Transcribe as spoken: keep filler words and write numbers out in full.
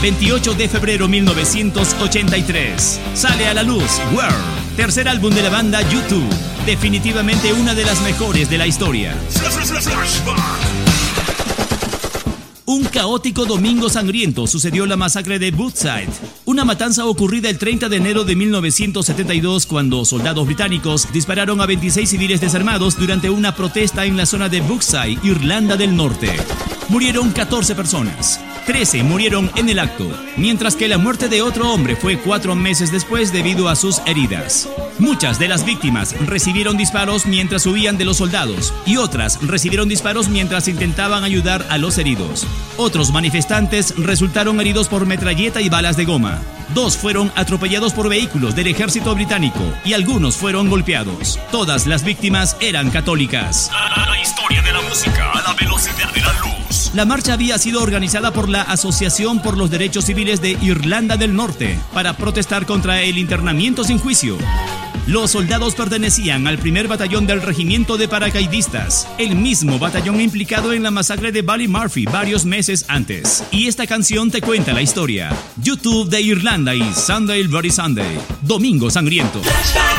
veintiocho de febrero mil novecientos ochenta y tres. Sale a la luz World, tercer álbum de la banda YouTube. Definitivamente una de las mejores de la historia. Un caótico domingo sangriento sucedió la masacre de Woodside, una matanza ocurrida el treinta de enero de mil novecientos setenta y dos cuando soldados británicos dispararon a veintiséis civiles desarmados durante una protesta en la zona de Woodside, Irlanda del Norte. Murieron catorce personas, trece murieron en el acto, mientras que la muerte de otro hombre fue cuatro meses después debido a sus heridas. Muchas de las víctimas recibieron disparos mientras huían de los soldados y otras recibieron disparos mientras intentaban ayudar a los heridos. Otros manifestantes resultaron heridos por metralleta y balas de goma. Dos fueron atropellados por vehículos del ejército británico y algunos fueron golpeados. Todas las víctimas eran católicas. La, la historia de la música a la velocidad de la luz. La marcha había sido organizada por la Asociación por los Derechos Civiles de Irlanda del Norte para protestar contra el internamiento sin juicio. Los soldados pertenecían al primer batallón del regimiento de paracaidistas, el mismo batallón implicado en la masacre de Ballymurphy varios meses antes. Y esta canción te cuenta la historia. YouTube de Irlanda y Sunday Bloody Sunday, Domingo Sangriento.